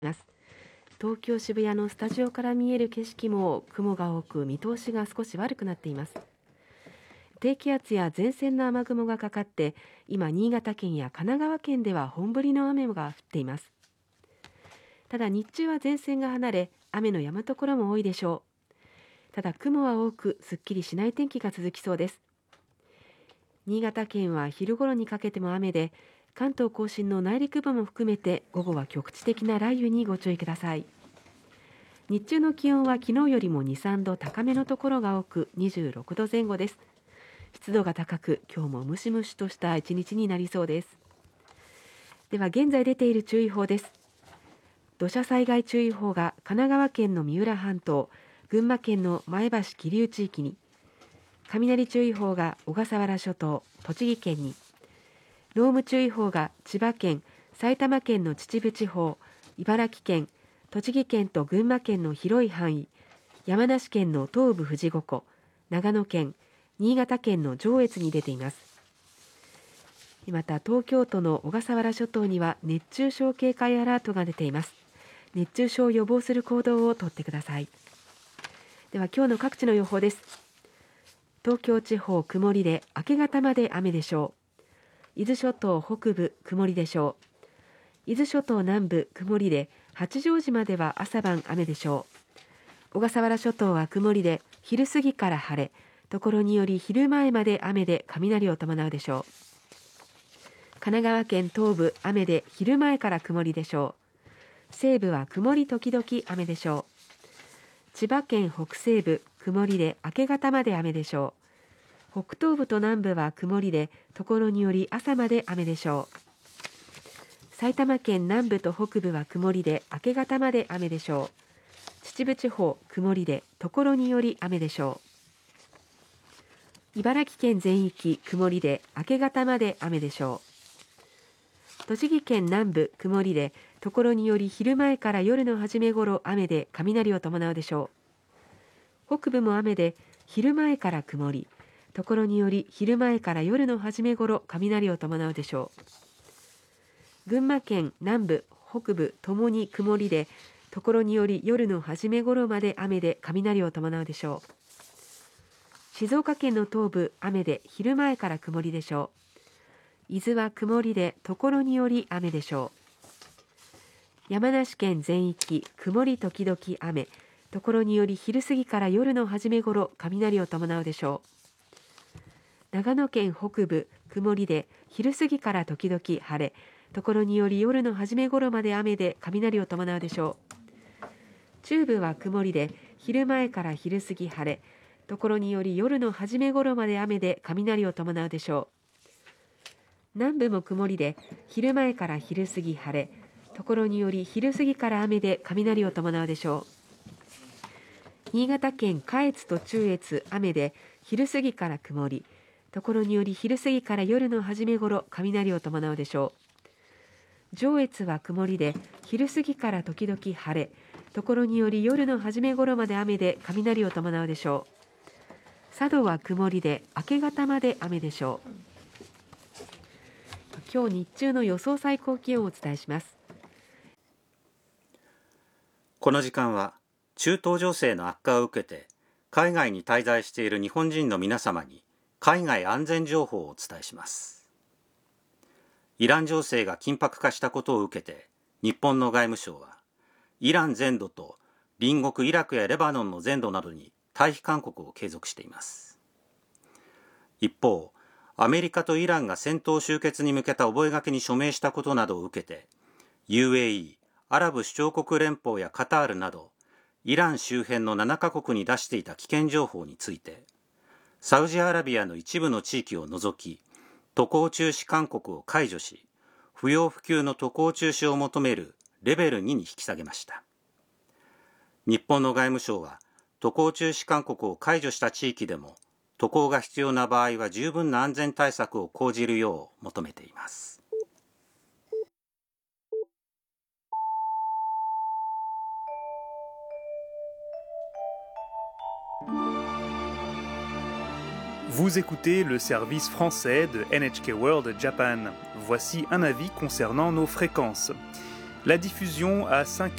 ます。東京渋谷のスタジオから見える景色も雲が多く見通しが少し悪くなっています。低気圧や前線の雨雲がかかって今新潟県や神奈川県では本降りの雨が降っています。ただ日中は前線が離れ雨の止むところも多いでしょう。ただ雲は多くすっきりしない天気が続きそうです。新潟県は昼頃にかけても雨で関東甲信の内陸部も含めて午後は局地的な雷雨にご注意ください。日中の気温は昨日よりも2、3度高めのところが多く26度前後です。湿度が高く今日もムシムシとした一日になりそうです。では現在出ている注意報です。土砂災害注意報が神奈川県の三浦半島、群馬県の前橋桐生地域に、雷注意報が小笠原諸島、栃木県に、濃霧注意報が千葉県、埼玉県の秩父地方、茨城県、栃木県と群馬県の広い範囲、山梨県の東部富士五湖、長野県、新潟県の上越に出ています。また東京都の小笠原諸島には熱中症警戒アラートが出ています。熱中症を予防する行動をとってください。では今日の各地の予報です。東京地方曇りで明け方まで雨でしょう。伊豆諸島北部曇りでしょう。伊豆諸島南部曇りで八丈島では朝晩雨でしょう。小笠原諸島は曇りで昼過ぎから晴れ、ところにより昼前まで雨で雷を伴うでしょう。神奈川県東部雨で昼前から曇りでしょう。西部は曇り時々雨でしょう。千葉県北西部曇りで明け方まで雨でしょう。北東部と南部は曇りでところにより朝まで雨でしょう。埼玉県南部と北部は曇りで明け方まで雨でしょう。秩父地方曇りでところにより雨でしょう。茨城県全域曇りで明け方まで雨でしょう。栃木県南部曇りでところにより昼前から夜の初め頃雨で雷を伴うでしょう。北部も雨で昼前から曇り、ところにより昼前から夜の初め頃雷を伴うでしょう。群馬県南部北部ともに曇りでところにより夜の初め頃まで雨で雷を伴うでしょう。静岡県の東部雨で昼前から曇りでしょう。伊豆は曇りでところにより雨でしょう。山梨県全域曇り時々雨、ところにより昼過ぎから夜の初め頃雷を伴うでしょう。長野県北部曇りで昼過ぎから時々晴れ、ところにより夜の初め頃まで雨で雷を伴うでしょう。中部は曇りで昼前から昼過ぎ晴れ、ところにより夜の初め頃まで雨で雷を伴うでしょう。南部も曇りで昼前から昼過ぎ晴れ、ところにより昼過ぎから雨で雷を伴うでしょう。新潟県下越と中越雨で昼過ぎから曇り、ところにより昼過ぎから夜の初め頃雷を伴うでしょう。上越は曇りで昼過ぎから時々晴れ、ところにより夜の初め頃まで雨で雷を伴うでしょう。佐渡は曇りで明け方まで雨でしょう。今日日中の予想最高気温をお伝えします。 この時間は中東情勢の悪化を受けて海外に滞在している日本人の皆様に海外安全情報をお伝えします。イラン情勢が緊迫化したことを受けて日本の外務省はイラン全土と隣国イラクやレバノンの全土などに退避勧告を継続しています。一方、アメリカとイランが戦闘終結に向けた覚書に署名したことなどを受けて UAE、アラブ首長国連邦やカタールなどイラン周辺の7カ国に出していた危険情報についてサウジアラビアの一部の地域を除き渡航中止勧告を解除し、不要不急の渡航中止を求めるレベル2に引き下げました。日本の外務省は渡航中止勧告を解除した地域でも渡航が必要な場合は十分な安全対策を講じるよう求めています。 Vous écoutez le service français de NHK World Japan. Voici un avis concernant nos fréquences. La diffusion à 5